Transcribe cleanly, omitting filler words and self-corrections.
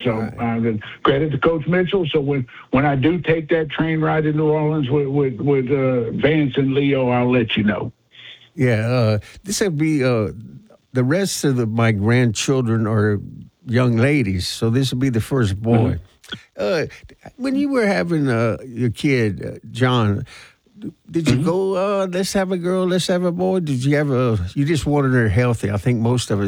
So credit to Coach Mitchell. So when I do take that train ride to New Orleans with Vance and Leo, I'll let you know. Yeah, this would be the rest of my grandchildren are young ladies, so this will be the first boy. When you were having your kid, John, did you go, let's have a girl, let's have a boy? Did you have you just wanted her healthy? I think most of us